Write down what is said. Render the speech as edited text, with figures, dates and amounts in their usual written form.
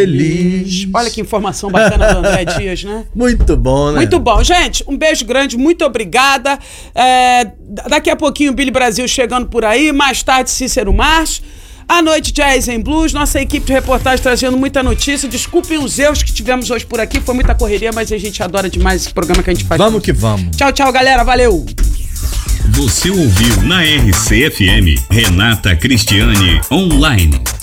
feliz. Olha que informação bacana do André Dias, né? Muito bom, né? Muito bom. Gente, um beijo grande, muito obrigada. Daqui a pouquinho o Billy Brasil chegando por aí, mais tarde Cícero Marx. À noite, Jazz and Blues, nossa equipe de reportagem trazendo muita notícia. Desculpem os erros que tivemos hoje por aqui, foi muita correria, mas a gente adora demais esse programa que a gente faz. Vamos que vamos. Tchau, tchau, galera, valeu! Você ouviu na RCFM Renata Cristiane Online.